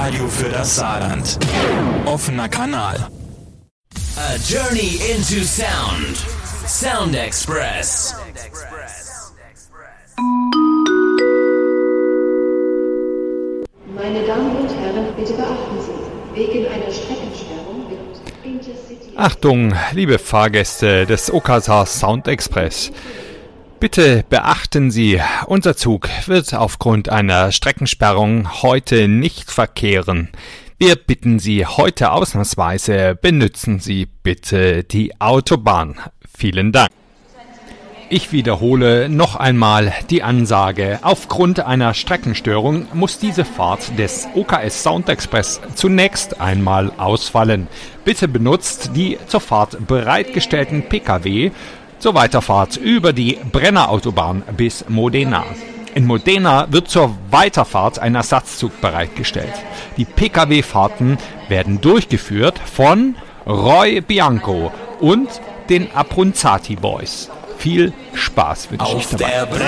Radio für das Saarland. Offener Kanal. A journey into sound. Sound Express. Meine Damen und Herren, bitte beachten Sie, wegen einer Streckensperrung wird Intercity... Achtung, liebe Fahrgäste des Okasa Sound Express. Bitte beachten Sie, unser Zug wird aufgrund einer Streckensperrung heute nicht verkehren. Wir bitten Sie heute ausnahmsweise, benutzen Sie bitte die Autobahn. Vielen Dank. Ich wiederhole noch einmal die Ansage. Aufgrund einer Streckenstörung muss diese Fahrt des OKS Sound Express zunächst einmal ausfallen. Bitte benutzt die zur Fahrt bereitgestellten Pkw zur Weiterfahrt über die Brennerautobahn bis Modena. In Modena wird zur Weiterfahrt ein Ersatzzug bereitgestellt. Die Pkw-Fahrten werden durchgeführt von Roy Bianco und den Abruzzati Boys. Viel Spaß wünsche ich dabei.